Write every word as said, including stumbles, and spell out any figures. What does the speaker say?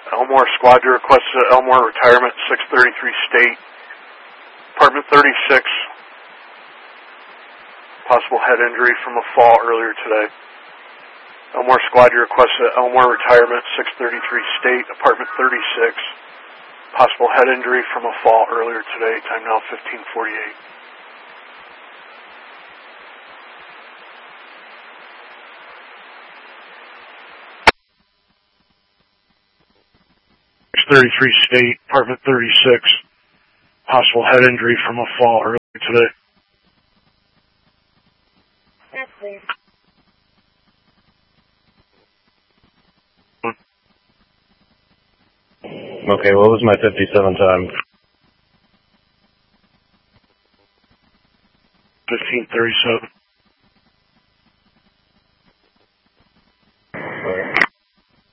Elmore Squad, your request at Elmore Retirement, six thirty-three State, apartment thirty-six. Possible head injury from a fall earlier today. Elmore Squad, your request at Elmore Retirement, six thirty-three State, apartment thirty-six. Possible head injury from a fall earlier today, time now fifteen forty-eight. six thirty-three State, apartment thirty-six. Possible head injury from a fall earlier today. That's clear. Okay, what was my fifty-seven time?